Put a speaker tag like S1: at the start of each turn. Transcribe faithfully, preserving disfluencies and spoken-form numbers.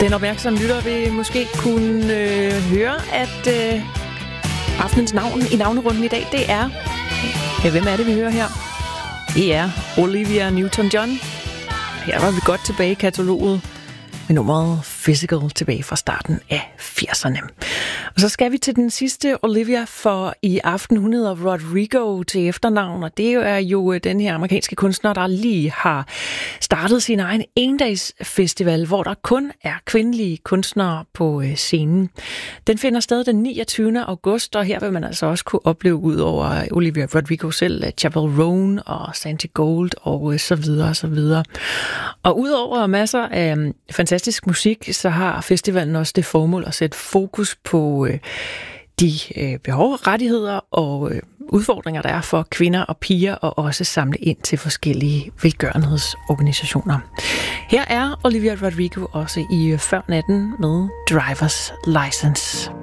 S1: Den opmærksomme lytter vil måske kunne øh, høre, at øh, aftenens navn i navnerunden i dag, det er... Ja, hvem er det, vi hører her? Det er Olivia Newton-John. Her var vi godt tilbage i kataloget med nummeret Physical tilbage fra starten af firserne. Og så skal vi til den sidste Olivia for i aften. Hun hedder Rodrigo til efternavn, og det er jo den her amerikanske kunstner, der lige har startet sin egen endagsfestival, hvor der kun er kvindelige kunstnere på scenen. Den finder sted den niogtyvende august, og her vil man altså også kunne opleve ud over Olivia Rodrigo selv, Chappell Roan og Santi Gold og så videre og så videre. Og udover masser af fantastisk musik, så har festivalen også det formål at sætte fokus på øh, de øh, behov, rettigheder og øh, udfordringer, der er for kvinder og piger, og også samle ind til forskellige velgørenhedsorganisationer. Her er Olivia Rodrigo også i Før natten med Driver's License.